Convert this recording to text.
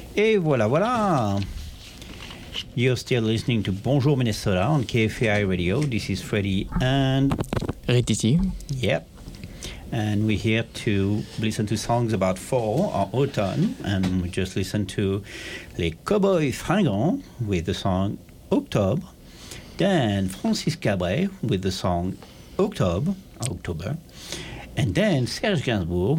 Et voilà, voilà. You're still listening to Bonjour Minnesota on KFAI Radio. This is Freddie and Rétiti. Yep. And we're here to listen to songs about fall or autumn. And we just listened to Les Cowboys Fringants with the song Octobre. Then Francis Cabret with the song October. And then Serge Gainsbourg